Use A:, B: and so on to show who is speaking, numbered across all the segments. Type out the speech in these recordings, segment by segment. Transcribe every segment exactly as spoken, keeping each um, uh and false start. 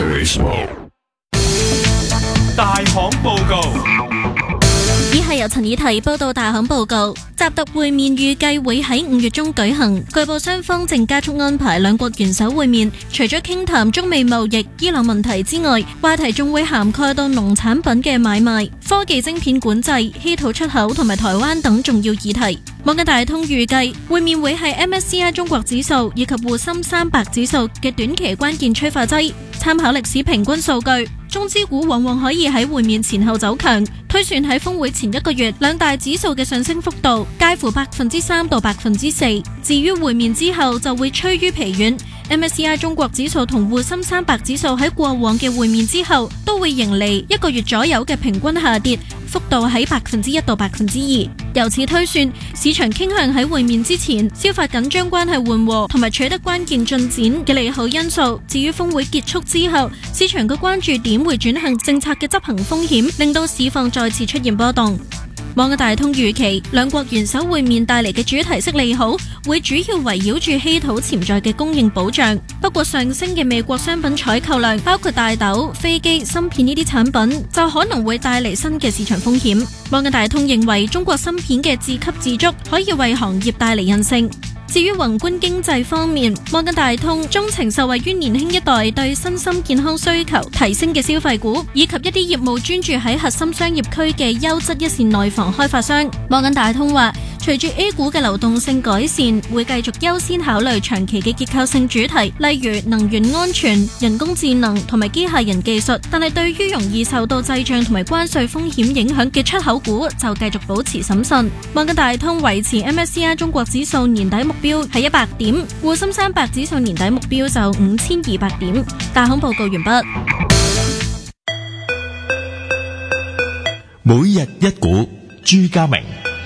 A: 大行報告。
B: 以下由陳以提報道大行報告。習特會面預計會喺五月中舉行，據報雙方正加速安排兩國元首會面。除咗傾談中美貿易、伊朗問題之外，話題仲會涵蓋到農產品嘅買賣、科技晶片管制、稀土出口同埋台灣等重要議題。摩根大通預計會面會係 M S C I 中國指數以及滬深三百指數嘅短期關鍵催化劑。參考歷史平均數據，中資股往往可以喺會面前後走強。推算喺峰會前一個月，兩大指數嘅上升幅度介乎百分之三到百分之四。至於會面之後就會趨於疲軟。M S C I 中國指數同滬深三百指數喺過往嘅會面之後都會迎嚟一個月左右嘅平均下跌，幅度喺百分之一到百分之二。由此推算，市場傾向喺會面之前消化緊張關係緩和同埋取得關鍵進展嘅利好因素。至於峰會結束之後，市場嘅關注點會轉向政策嘅執行風險，令到市況再次出現波動。摩根大通預期兩國元首會面帶嚟嘅主題式利好會主要圍繞住稀土潛在嘅供應保障。不過上升嘅美國商品採購量，包括大豆、飛機、芯片呢啲產品，就可能會帶嚟新嘅市場風險。摩根大通認為中國芯片嘅自給自足可以為行業帶嚟韌性。至於宏觀經濟方面，摩根大通鍾情受惠於年輕一代對身心健康需求提升嘅消費股，以及一啲業務專注喺核心商業區嘅優質一線內房開發商。摩根大通話，隨住 A 股嘅流動性改善，會繼續優先考慮長期嘅結構性主題，例如能源安全、人工智能同埋機械人技術。但係對於容易受到滯脹同埋關稅風險影響嘅出口股，就繼續保持審慎。摩根大通維持 M S C I 中國指數年底目標係一百點，滬深三百指數年底目標就五千二百點。大行報告完畢。
C: 每日一股，朱家明。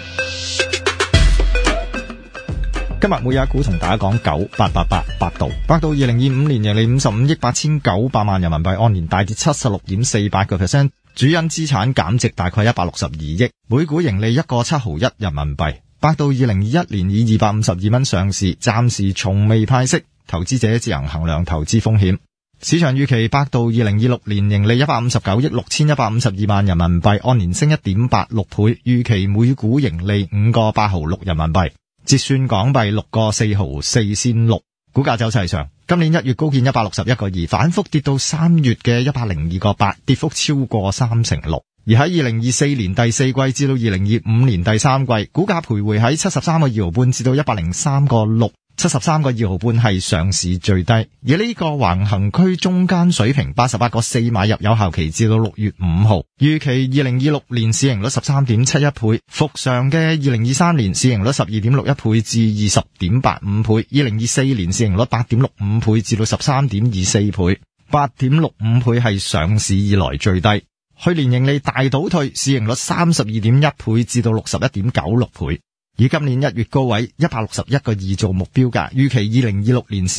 C: 今日每日一股同大家講九八八八百度，百度二零二五年盈利五十五億八千九百萬人民幣，按年大跌七十六點四八個 percent， 主因資產減值大概一百六十二億，每股盈利一個七毫一人民幣。百度二零二一年以二百五十二蚊上市，暫時從未派息，投資者自行衡量投資風險。市場預期百度二零二六年盈利一百五十九億六千一百五十二萬人民幣，按年升一點八六倍，預期每股盈利五個八毫六人民幣，折算港幣六個四毫四仙六。股價走勢上，今年一月高見一百六十一個二，反覆跌到三月嘅一百零二個八，跌幅超過三成六。而喺二零二四年第四季至到二零二五年第三季，股價徘徊喺七十三個二毫半至到一百零三個六，七十三個二毫半係上市最低。而呢個橫行區中間水平八十八個四買入，有效期至到六月五號。預期二零二六年市盈率十三點七一倍，復常嘅二零二三年市盈率十二點六一倍至二十點八五倍，二零二四年市盈率八點六五倍至到十三點二四倍，八點六五倍係上市以來最低。去年盈利大倒退，市盈率三十二點一倍至到六十一點九六倍，以今年一月高位一百六十一個二做目標價，預期二零二六年